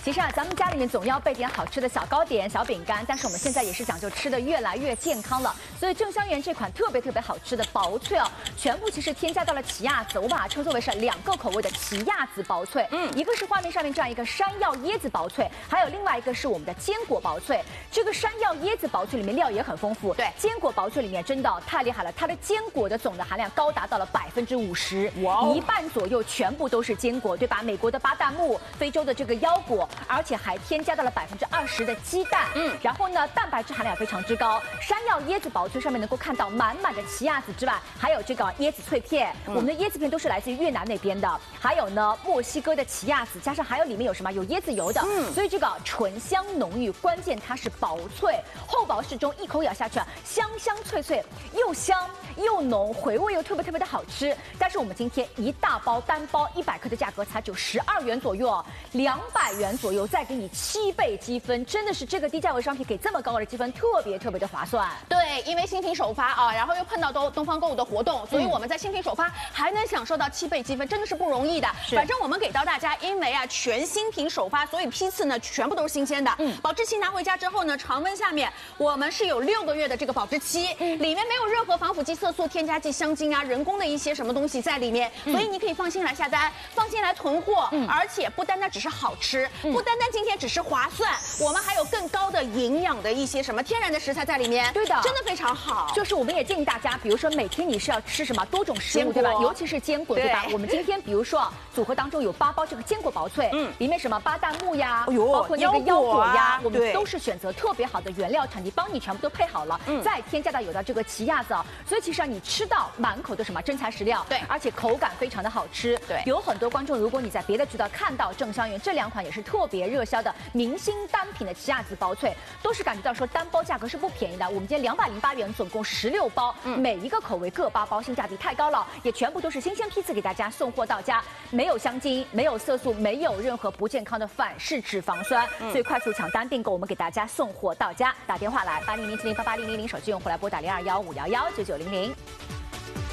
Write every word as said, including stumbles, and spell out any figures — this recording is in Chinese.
其实啊，咱们家里面总要备点好吃的小糕点、小饼干，但是我们现在也是讲究吃的越来越健康了。所以正香园这款特别特别好吃的薄脆哦，全部其实添加到了奇亚籽，我把它称作为是两个口味的奇亚籽薄脆。嗯，一个是画面上面这样一个山药椰子薄脆，还有另外一个是我们的坚果薄脆。这个山药椰子薄脆里面料也很丰富，对，坚果薄脆里面真的太厉害了，它的坚果的总的含量高达到了百分之五十，哇，一半左右全部都是坚果，对吧？美国的巴旦木，非洲的这个腰果。而且还添加到了百分之二十的鸡蛋，嗯，然后呢，蛋白质含量非常之高。山药椰子薄脆上面能够看到满满的奇亚籽之外，还有这个椰子脆片，嗯、我们的椰子片都是来自于越南那边的，还有呢墨西哥的奇亚籽，加上还有里面有什么有椰子油的，嗯，所以这个醇香浓郁，关键它是薄脆，厚薄适中，一口咬下去，香香脆脆，又香又浓，回味又特别特别的好吃。但是我们今天一大包单包一百克的价格才只有十二元左右哦，两百元左右。再给你七倍积分，真的是这个低价位商品给这么高的积分，特别特别的划算。 对，因为新品首发啊，然后又碰到东东方购物的活动，所以我们在新品首发还能享受到七倍积分，真的是不容易的。反正我们给到大家，因为啊全新品首发，所以批次呢全部都是新鲜的。嗯，保质期拿回家之后呢，常温下面我们是有六个月的这个保质期，嗯，里面没有任何防腐剂、色素、添加剂、香精啊、人工的一些什么东西在里面，嗯、所以你可以放心来下单，放心来囤货。嗯，而且不单单只是好吃，嗯、不单单今天只是划算，我们还有更高的营养的一些什么天然的食材在里面，对的，真的非常好。 就是我们也建议大家，比如说每天你是要吃什么多种食物，对吧？尤其是坚果，对吧？我们今天比如说组合当中有八包这个坚果薄脆，嗯，里面什么巴旦木呀，哎呦，包括那个腰果呀，我们都是选择特别好的原料产地，帮你全部都配好了，嗯，再添加到有的这个奇亚籽，所以其实啊，你吃到满口的什么真材实料，对，而且口感非常的好吃，对。有很多观众，如果你在别的渠道看到正香园这两款也是特别热销的明星单品的奇亚籽薄脆，都是感觉到说单包价格是不便宜的。我们今天两百零八元，总共十六包，嗯，每一个口味各八包，性价比太高了，也全部都是新鲜批次给大家送货到家，没有香精，没有色素，没有任何不健康的反式脂肪酸，嗯、所以快速抢单订购，我们给大家送货到家。打电话来八零零七零八八零零零，手机用户来拨打零二幺五幺幺九九零零。